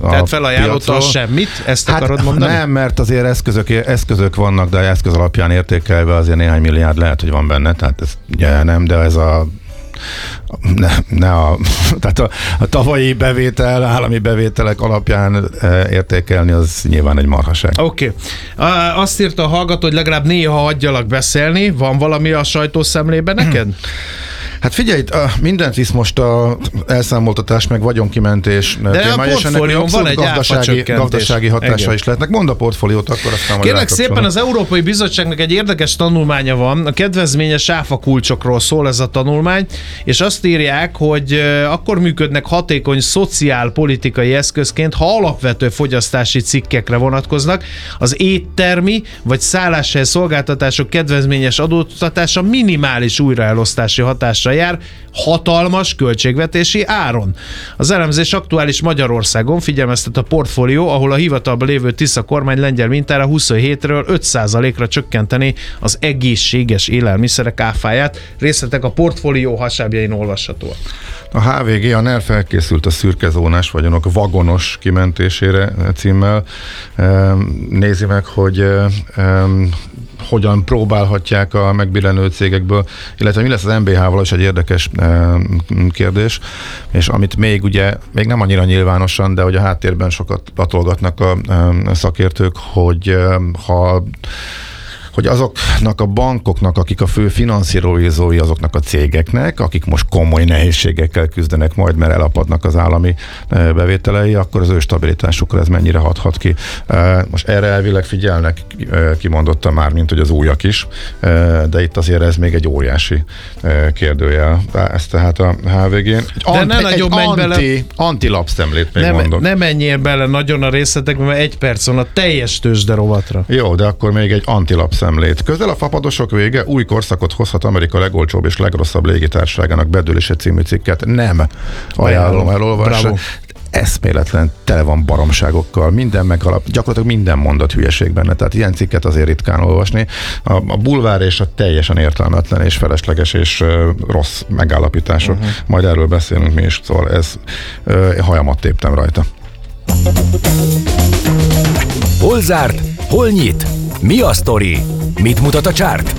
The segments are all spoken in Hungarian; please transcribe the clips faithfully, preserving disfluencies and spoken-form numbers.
Tehát felajánlotta semmit? Ezt hát akarod mondani? Nem, mert azért eszközök, eszközök vannak, de eszköz alapján értékelve azért néhány milliárd lehet, hogy van benne, tehát ez ugye nem, de ez a Ne, ne a, tehát a, a tavalyi bevétel, állami bevételek alapján e, értékelni, az nyilván egy marhaság. Oké. Okay. Azt írta a hallgató, hogy legalább néha hagyjalak beszélni. Van valami a sajtószemlében neked? Hát figyelj, mindent visz most a elszámoltatás, meg vagyonkimentés témája, és ennek van egy gazdasági, gazdasági hatása Igen. is lehetnek. Mondd a portfóliót, akkor aztán majd Kérlek szépen, az Európai Bizottságnak egy érdekes tanulmánya van, a kedvezményes áfakulcsokról szól ez a tanulmány, és azt írják, hogy akkor működnek hatékony szociálpolitikai eszközként, ha alapvető fogyasztási cikkekre vonatkoznak. Az éttermi vagy szálláshely szolgáltatások kedvezményes adóztatása minimális újraelosztási hatásra jár, hatalmas költségvetési áron. Az elemzés aktuális Magyarországon, figyelmeztet a portfólió, ahol a hivatalban lévő Tisza kormány lengyel mintára huszonhétről öt százalékra csökkenteni az egészséges élelmiszerek áfáját. Részletek a portfólió hasábjain olvashatóak. A há vé gé, a NER felkészült a szürkezónás vagyonok vagonos kimentésére címmel. Nézi meg, hogy hogyan próbálhatják a megbillenő cégekből, illetve mi lesz az em bé há-val, is egy érdekes kérdés, és amit még ugye, még nem annyira nyilvánosan, de hogy a háttérben sokat patolgatnak a szakértők, hogy ha hogy azoknak a bankoknak, akik a fő finanszírozói azoknak a cégeknek, akik most komoly nehézségekkel küzdenek majd, mert elapadnak az állami bevételei, akkor az ő stabilitásukra ez mennyire hathat ki. Most erre elvileg figyelnek, kimondottam már, mint hogy az újak is, de itt azért ez még egy óriási kérdőjel. Ez tehát a há vé gé. Egy, ant, ne egy anti, bele... anti-lapszemlét még nem, mondok. Ne menjél bele nagyon a részletekbe, mert egy perc van a teljes tőzsde rovatra. Jó, de akkor még egy anti-lapszemlét. Közel a fapadosok vége, új korszakot hozhat Amerika legolcsóbb és legrosszabb légitársaságának bedőlése című cikket. Nem ajánlom elolvasni. Eszméletlen, tele van baromságokkal, minden megalap, gyakorlatilag minden mondat hülyeség benne, tehát ilyen cikket azért ritkán olvasni. A, a bulvár és a teljesen értelmetlen és felesleges és uh, rossz megállapítások. Uh-huh. Majd erről beszélünk mi is, szóval ez uh, hajamat téptem rajta. Hol zárt? Hol nyit? Mi a sztori? Mit mutat a csárt?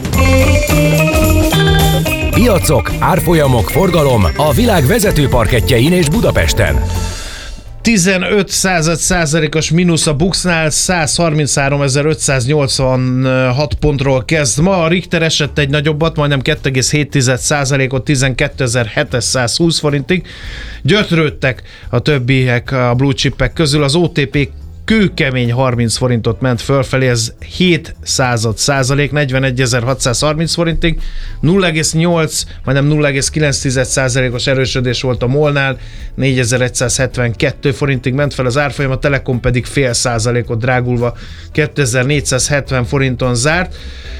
Piacok, árfolyamok, forgalom a világ vezető parkettjein és Budapesten. tizenöt század százalékos mínusz a Buxnál, százharmincháromezer-ötszáznyolcvanhat pontról kezd ma. A Richter esett egy nagyobbat, majdnem két egész hét százalékot, tizenkétezer-hétszázhúsz forintig. Gyötrődtek a többiek a blue chipek közül. Az o té pé kőkemény harminc forintot ment fölfelé, ez hét század százalék, negyvenegyezer-hatszázharminc forintig, nulla egész nyolc, majdnem nulla egész kilenc százalékos erősödés volt a MOL-nál, négyezer-egyszázhetvenkettő forintig ment fel az árfolyam, a Telekom pedig fél százalékot drágulva kétezer-négyszázhetven forinton zárt.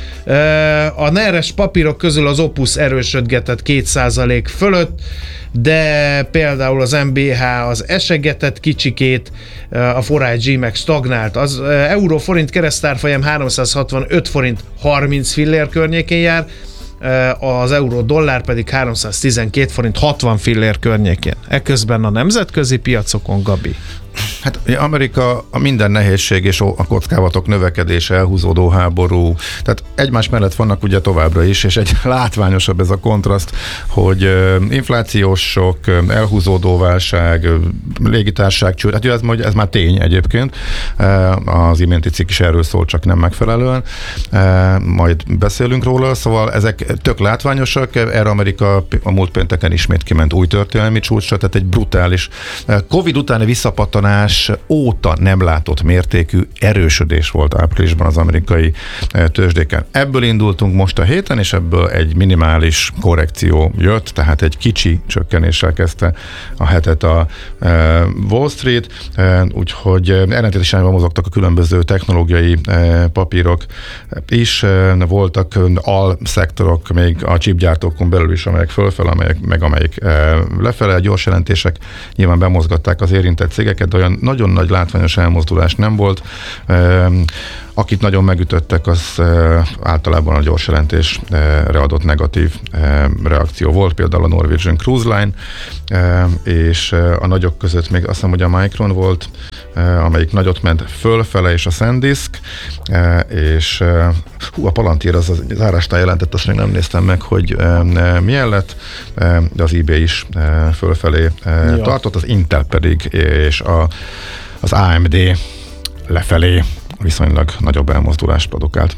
A neres papírok közül az Opus erősödgetett két százalék fölött, de például az em bé há az esegetett kicsikét, a four i gé meg stagnált. Az euró-forint keresztárfolyam háromszázhatvanöt forint harminc fillér környékén jár, az euró-dollár pedig háromszáztizenkét forint hatvan fillér környékén. Eközben a nemzetközi piacokon, Gabi. Hát Amerika a minden nehézség és a kockázatok növekedése, elhúzódó háború, tehát egymás mellett vannak ugye továbbra is, és egy látványosabb ez a kontraszt, hogy inflációs sok, elhúzódó válság, légitársaság csőd, hát ez, ez már tény egyébként, az iménti cikk is erről szól, csak nem megfelelően, majd beszélünk róla, szóval ezek tök látványosak, erre Amerika a múlt pénteken ismét kiment új történelmi csúcsra, tehát egy brutális Covid utáni visszapattanás óta nem látott mértékű erősödés volt áprilisban az amerikai tőzsdéken. Ebből indultunk most a héten, és ebből egy minimális korrekció jött, tehát egy kicsi csökkenéssel kezdte a hetet a Wall Street, úgyhogy ellentétes irányban mozogtak a különböző technológiai papírok is, voltak alszektorok, még a chipgyártókon belül is, amelyek fölfel, amelyek, meg amelyik lefele, gyors jelentések nyilván bemozgatták az érintett cégeket, de olyan nagyon nagy látványos elmozdulás nem volt. Akit nagyon megütöttek, az általában a gyors jelentésre adott negatív reakció volt, például a Norwegian Cruise Line, és a nagyok között még azt hiszem, hogy a Micron volt, amelyik nagyot ment fölfele, és a SanDisk, és hú, a Palantir az a zárásnál jelentett, azt még nem néztem meg, hogy milyen lett, de az eBay is fölfelé ja. tartott, az Intel pedig, és a, az á em dé lefelé viszonylag nagyobb elmozdulást produkált.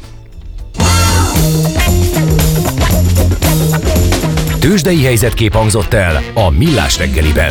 Tőzsdei helyzetkép hangzott el a Millás reggeliben.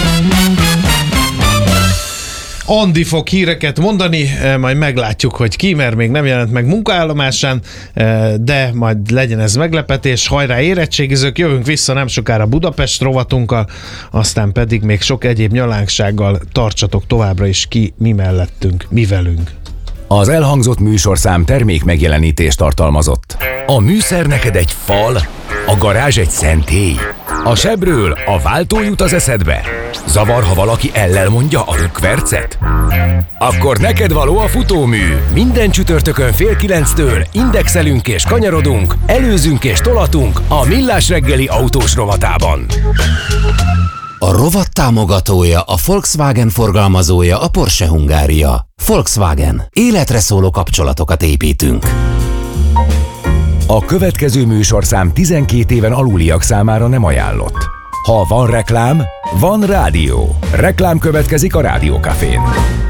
Andi fog híreket mondani, majd meglátjuk, hogy ki, mert még nem jelent meg munkaállomásán, de majd legyen ez meglepetés. Hajrá érettségizők, jövünk vissza nem sokára Budapest rovatunkkal, aztán pedig még sok egyéb nyalánksággal. Tartsatok továbbra is ki mi mellettünk, mi velünk. Az elhangzott műsorszám termék megjelenítést tartalmazott. A műszer neked egy fal, a garázs egy szentély. A sebről a váltó jut az eszedbe. Zavar, ha valaki ellel mondja a rökkvercet? Akkor neked való a futómű. Minden csütörtökön fél kilenctől indexelünk és kanyarodunk, előzünk és tolatunk a Millás reggeli autós rovatában. A rovat támogatója, a Volkswagen forgalmazója, a Porsche Hungária. Volkswagen. Életre szóló kapcsolatokat építünk. A következő műsorszám tizenkét éven aluliak számára nem ajánlott. Ha van reklám, van rádió. Reklám következik a Rádió Cafén.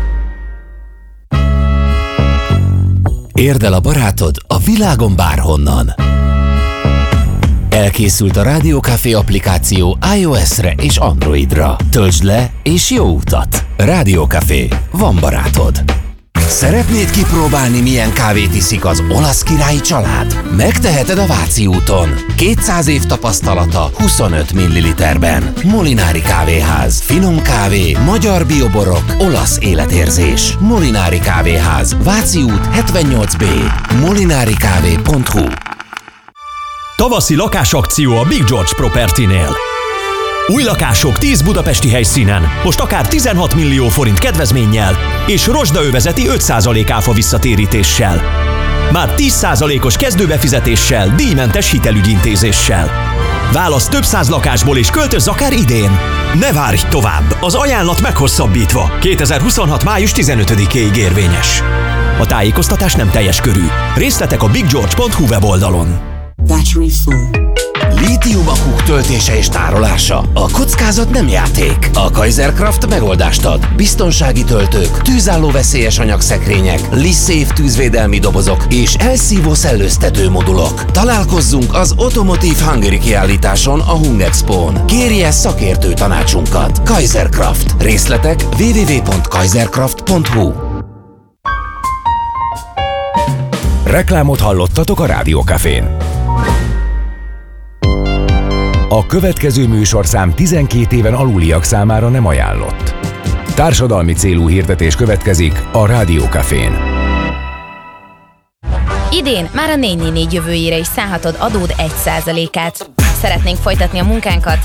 Érd el a barátod a világon bárhonnan. Elkészült a Rádió Café applikáció iOS-re és Androidra. Töltsd le és jó utat! Rádió Café. Van barátod. Szeretnéd kipróbálni, milyen kávét iszik az olasz királyi család? Megteheted a Váci úton. kétszáz év tapasztalata huszonöt milliliterben. Molinári Kávéház. Finom kávé, magyar bioborok, olasz életérzés. Molinári Kávéház. Váci út hetvennyolc B. molinari kávé pont hu. Tavaszi lakásakció a Big George Property-nél. Új lakások tíz budapesti helyszínen, most akár tizenhat millió forint kedvezménnyel és rozsdaövezeti öt százalék áfa visszatérítéssel. Már tíz százalékos kezdőbefizetéssel, díjmentes hitelügyintézéssel. Válasz több száz lakásból és költözz akár idén. Ne várj tovább, az ajánlat meghosszabbítva. kétezer-huszonhat. május tizenötödikéig érvényes. A tájékoztatás nem teljes körű. Részletek a big george pont hu weboldalon. Battery full. Lítium-akuk töltése és tárolása. A kockázat nem játék. A Kaiserkraft megoldást ad. Biztonsági töltők, tűzálló veszélyes anyagszekrények, LiSafe tűzvédelmi dobozok és elszívó szellőztető modulok. Találkozzunk az Automotive Hungary kiállításon a Hungexpón. Kérje szakértő tanácsunkat. Kaiserkraft. Részletek double-u double-u double-u pont kaiserkraft pont hu. Reklámot hallottatok a Rádió Cafén. A következő műsorszám tizenkét éven aluliak számára nem ajánlott. Társadalmi célú hirdetés következik a Rádió Cafén. Idén már a négy négy négy jövőjére is szállhatod adód egy százalékát. Szeretnénk folytatni a munkánkat?